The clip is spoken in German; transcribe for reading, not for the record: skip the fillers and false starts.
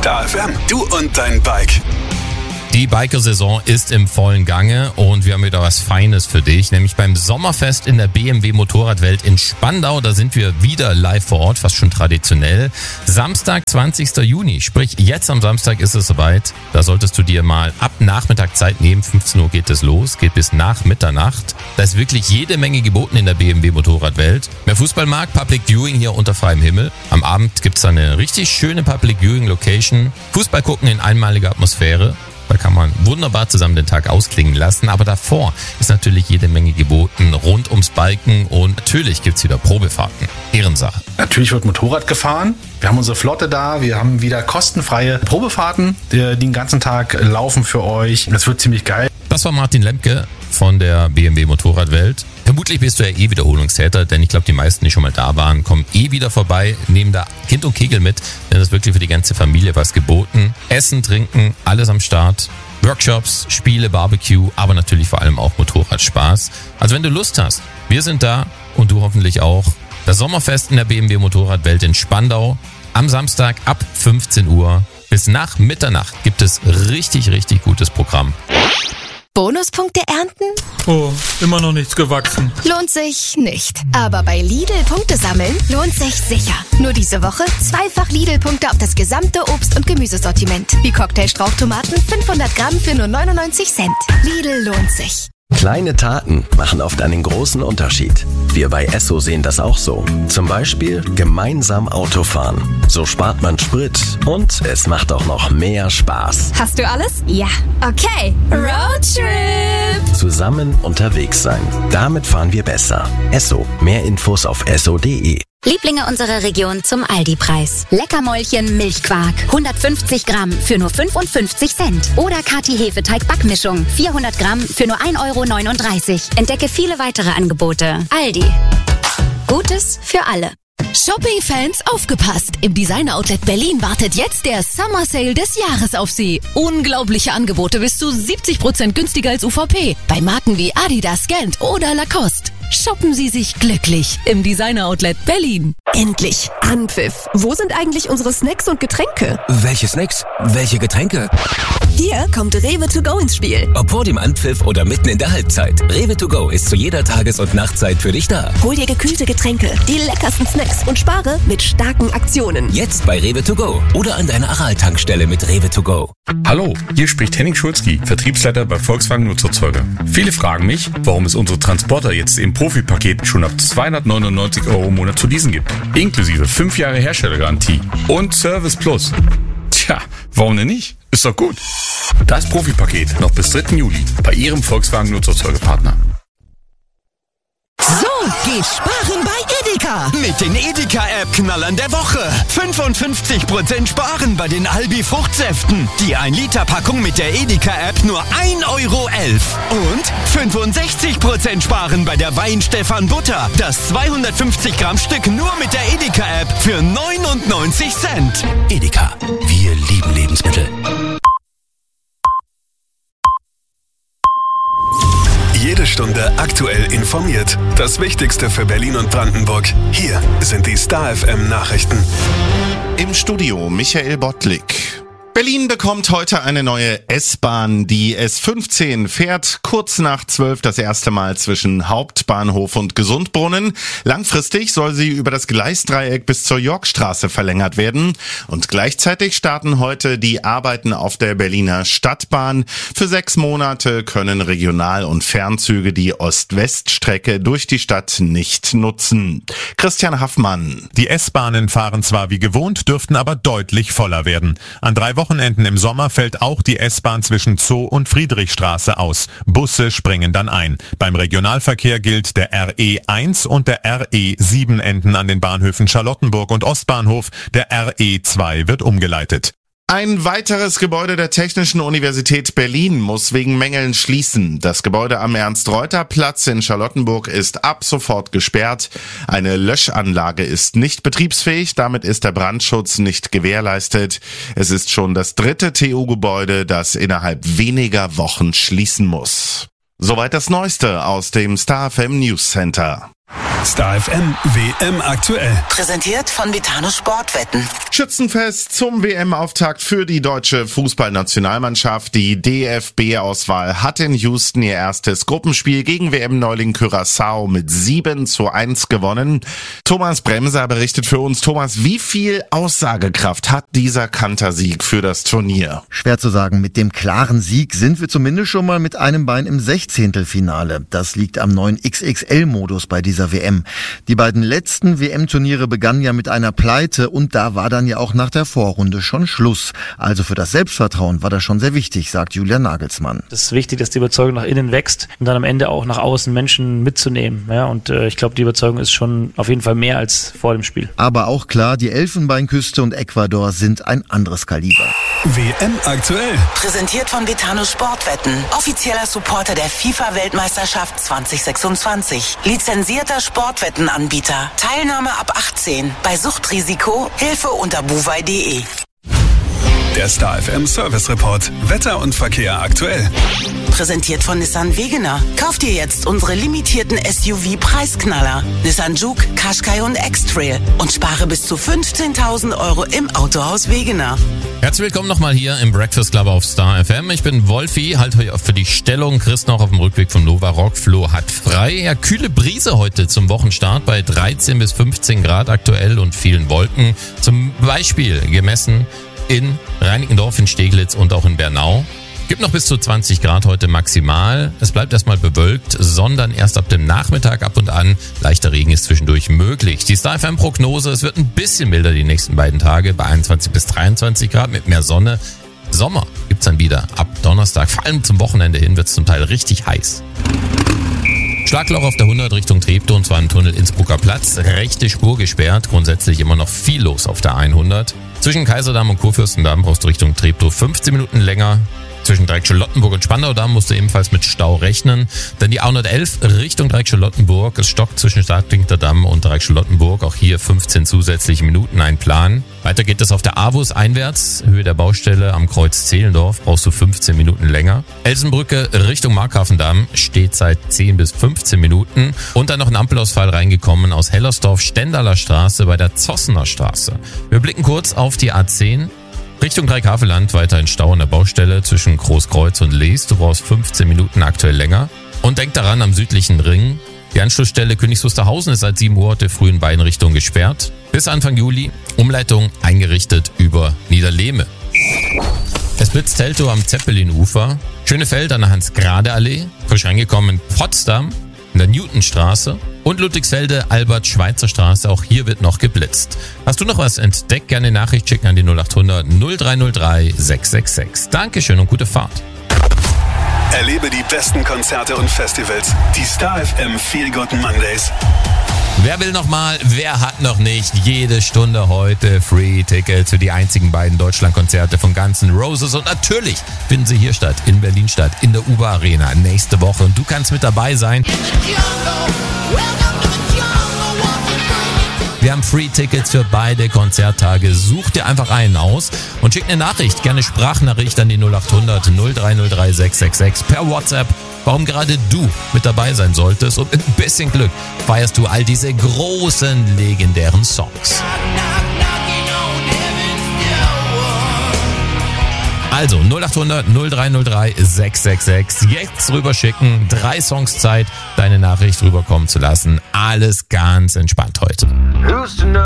Star FM. Du und dein Bike. Die Biker-Saison ist im vollen Gange und wir haben wieder was Feines für dich, nämlich beim Sommerfest in der BMW Motorradwelt in Spandau. Da sind wir wieder live vor Ort, fast schon traditionell. Samstag, 20. Juni, sprich jetzt am Samstag ist es soweit. Da solltest du dir mal ab Nachmittag Zeit nehmen. 15 Uhr geht es los, geht bis nach Mitternacht. Da ist wirklich jede Menge geboten in der BMW Motorradwelt. Wer Fußball mag, Public Viewing hier unter freiem Himmel. Am Abend gibt's da eine richtig schöne Public Viewing Location. Fußball gucken in einmaliger Atmosphäre. Da kann man wunderbar zusammen den Tag ausklingen lassen. Aber davor ist natürlich jede Menge geboten rund ums Biken und natürlich gibt's wieder Probefahrten. Ehrensache. Natürlich wird Motorrad gefahren. Wir haben unsere Flotte da. Wir haben wieder kostenfreie Probefahrten, die den ganzen Tag laufen für euch. Das wird ziemlich geil. Das war Martin Lemke von der BMW Motorradwelt. Vermutlich bist du ja Wiederholungstäter, denn ich glaube, die meisten, die schon mal da waren, kommen wieder vorbei, nehmen da Kind und Kegel mit, denn das ist wirklich für die ganze Familie was geboten. Essen, Trinken, alles am Start. Workshops, Spiele, Barbecue, aber natürlich vor allem auch Motorradspaß. Also wenn du Lust hast, wir sind da und du hoffentlich auch. Das Sommerfest in der BMW Motorradwelt in Spandau am Samstag ab 15 Uhr bis nach Mitternacht gibt es richtig, richtig gutes Programm. Bonuspunkte ernten? Oh, immer noch nichts gewachsen. Lohnt sich nicht. Aber bei Lidl Punkte sammeln lohnt sich sicher. Nur diese Woche 2-fach Lidl-Punkte auf das gesamte Obst- und Gemüsesortiment. Wie Cocktailstrauchtomaten 500 Gramm für nur 99 Cent. Lidl lohnt sich. Kleine Taten machen oft einen großen Unterschied. Wir bei Esso sehen das auch so. Zum Beispiel gemeinsam Autofahren. So spart man Sprit und es macht auch noch mehr Spaß. Hast du alles? Ja. Okay. Roadtrip! Zusammen unterwegs sein. Damit fahren wir besser. Esso. Mehr Infos auf esso.de. Lieblinge unserer Region zum Aldi-Preis. Leckermäulchen Milchquark, 150 Gramm für nur 55 Cent. Oder Kati Hefeteig-Backmischung, 400 Gramm für nur 1,39 Euro. Entdecke viele weitere Angebote. Aldi. Gutes für alle. Shopping-Fans, aufgepasst! Im Designer-Outlet Berlin wartet jetzt der Summer Sale des Jahres auf Sie. Unglaubliche Angebote bis zu 70% günstiger als UVP. Bei Marken wie Adidas, Gant oder Lacoste. Shoppen Sie sich glücklich im Designer-Outlet Berlin. Endlich Anpfiff. Wo sind eigentlich unsere Snacks und Getränke? Welche Snacks? Welche Getränke? Hier kommt Rewe to go ins Spiel. Ob vor dem Anpfiff oder mitten in der Halbzeit. Rewe to go ist zu jeder Tages- und Nachtzeit für dich da. Hol dir gekühlte Getränke, die leckersten Snacks und spare mit starken Aktionen. Jetzt bei Rewe to go oder an deiner Aral-Tankstelle mit Rewe to go. Hallo, hier spricht Henning Schulzki, Vertriebsleiter bei Volkswagen Nutzerzeuger. Viele fragen mich, warum es unsere Transporter jetzt im Profi-Paket schon ab 299 € im Monat zu leasen gibt. Inklusive 5 Jahre Herstellergarantie und Service Plus. Tja, warum denn nicht? Ist doch gut. Das Profi-Paket noch bis 3. Juli bei Ihrem Volkswagen Nutzerzeugerpartner. So geht sparen bei Edeka. Mit den Edeka-App-Knallern der Woche. 55% sparen bei den Albi-Fruchtsäften. Die 1-Liter-Packung mit der Edeka-App nur 1,11 € Und 65% sparen bei der Wein-Stefan Butter. Das 250-Gramm-Stück nur mit der Edeka-App für 99 Cent. Edeka, wir lieben Lebensmittel. Jede Stunde aktuell informiert. Das Wichtigste für Berlin und Brandenburg. Hier sind die Star FM Nachrichten. Im Studio Michael Bottlik. Berlin bekommt heute eine neue S-Bahn. Die S15 fährt kurz nach 12 das erste Mal zwischen Hauptbahnhof und Gesundbrunnen. Langfristig soll sie über das Gleisdreieck bis zur Yorkstraße verlängert werden. Und gleichzeitig starten heute die Arbeiten auf der Berliner Stadtbahn. Für 6 Monate können Regional- und Fernzüge die Ost-West-Strecke durch die Stadt nicht nutzen. Christian Haffmann. Die S-Bahnen fahren zwar wie gewohnt, dürften aber deutlich voller werden. An 3 Wochenenden im Sommer fällt auch die S-Bahn zwischen Zoo und Friedrichstraße aus. Busse springen dann ein. Beim Regionalverkehr gilt, der RE1 und der RE7 enden an den Bahnhöfen Charlottenburg und Ostbahnhof. Der RE2 wird umgeleitet. Ein weiteres Gebäude der Technischen Universität Berlin muss wegen Mängeln schließen. Das Gebäude am Ernst-Reuter-Platz in Charlottenburg ist ab sofort gesperrt. Eine Löschanlage ist nicht betriebsfähig, damit ist der Brandschutz nicht gewährleistet. Es ist schon das 3. TU-Gebäude, das innerhalb weniger Wochen schließen muss. Soweit das Neueste aus dem Star FM News Center. Star FM WM aktuell. Präsentiert von Betano Sportwetten. Schützenfest zum WM-Auftakt für die deutsche Fußballnationalmannschaft. Die DFB-Auswahl hat in Houston ihr erstes Gruppenspiel gegen WM-Neuling Curaçao mit 7:1 gewonnen. Thomas Bremser berichtet für uns. Thomas, wie viel Aussagekraft hat dieser Kantersieg für das Turnier? Schwer zu sagen. Mit dem klaren Sieg sind wir zumindest schon mal mit einem Bein im 16. Das liegt am neuen XXL-Modus bei dieser WM. Die beiden letzten WM-Turniere begannen ja mit einer Pleite und da war dann ja auch nach der Vorrunde schon Schluss. Also für das Selbstvertrauen war das schon sehr wichtig, sagt Julian Nagelsmann. Es ist wichtig, dass die Überzeugung nach innen wächst und dann am Ende auch nach außen Menschen mitzunehmen. Ja, und ich glaube, die Überzeugung ist schon auf jeden Fall mehr als vor dem Spiel. Aber auch klar, die Elfenbeinküste und Ecuador sind ein anderes Kaliber. WM aktuell. Präsentiert von Betano Sportwetten. Offizieller Supporter der FIFA-Weltmeisterschaft 2026. Lizenzierter Sportwettenanbieter. Teilnahme ab 18. Bei Suchtrisiko Hilfe unter buwei.de. Der Star FM Service Report. Wetter und Verkehr aktuell. Präsentiert von Nissan Wegener. Kauft ihr jetzt unsere limitierten SUV-Preisknaller. Nissan Juke, Qashqai und X-Trail. Und spare bis zu 15.000 € im Autohaus Wegener. Herzlich willkommen nochmal hier im Breakfast Club auf Star FM. Ich bin Wolfi, halte euch für die Stellung. Chris noch auf dem Rückweg vom Nova Rock. Flo hat frei. Ja, kühle Brise heute zum Wochenstart bei 13 bis 15 Grad aktuell und vielen Wolken. Zum Beispiel gemessen in Reinickendorf, in Steglitz und auch in Bernau. Gibt noch bis zu 20 Grad heute maximal. Es bleibt erstmal bewölkt, sondern erst ab dem Nachmittag ab und an. Leichter Regen ist zwischendurch möglich. Die Star FM Prognose, es wird ein bisschen milder die nächsten beiden Tage bei 21 bis 23 Grad mit mehr Sonne. Sommer gibt's dann wieder ab Donnerstag. Vor allem zum Wochenende hin wird's zum Teil richtig heiß. Schlagloch auf der 100 Richtung Treptow, und zwar im Tunnel Innsbrucker Platz. Rechte Spur gesperrt, grundsätzlich immer noch viel los auf der 100. Zwischen Kaiserdamm und Kurfürstendamm brauchst du Richtung Treptow 15 Minuten länger. Zwischen Dreieck-Charlottenburg und Spandaudamm musst du ebenfalls mit Stau rechnen. Dann die A111 Richtung Dreieck-Charlottenburg. Es stockt zwischen Starklinkter Damm und Dreieck-Charlottenburg. Auch hier 15 zusätzliche Minuten einplanen. Weiter geht es auf der AWUS einwärts. Höhe der Baustelle am Kreuz Zehlendorf brauchst du 15 Minuten länger. Elsenbrücke Richtung Markhafendamm steht seit 10 bis 15 Minuten. Und dann noch ein Ampelausfall reingekommen aus Hellersdorf, Stendaler Straße bei der Zossener Straße. Wir blicken kurz auf die A10. Richtung Dreieck-Havelland weiter in Stau an der Baustelle zwischen Großkreuz und Lees. Du brauchst 15 Minuten aktuell länger. Und denk daran, am südlichen Ring. Die Anschlussstelle Königs Wusterhausen ist seit 7 Uhr heute früh in beiden Richtungen gesperrt. Bis Anfang Juli. Umleitung eingerichtet über Niederlehme. Es blitzt Teltow am Zeppelin-Ufer. Schönefeld an der Hans-Grade-Allee. Frisch reingekommen in Potsdam, in der Newtonstraße. Und Ludwigsfelde, Albert-Schweitzer-Straße, auch hier wird noch geblitzt. Hast du noch was entdeckt? Gerne eine Nachricht schicken an die 0800 0303 666. Dankeschön und gute Fahrt. Erlebe die besten Konzerte und Festivals. Die Star FM Feel Good Mondays. Wer will noch mal, wer hat noch nicht? Jede Stunde heute Free Tickets für die einzigen beiden Deutschlandkonzerte von Guns N' Roses. Und natürlich finden sie hier statt, in Berlin statt, in der UBA Arena nächste Woche. Und du kannst mit dabei sein. Wir haben Free-Tickets für beide Konzerttage. Such dir einfach einen aus und schick eine Nachricht, gerne Sprachnachricht an die 0800 0303 666 per WhatsApp, warum gerade du mit dabei sein solltest. Und mit ein bisschen Glück feierst du all diese großen, legendären Songs. Also 0800 0303 666. Jetzt rüberschicken. 3 Songs Zeit, deine Nachricht rüberkommen zu lassen. Alles ganz entspannt heute.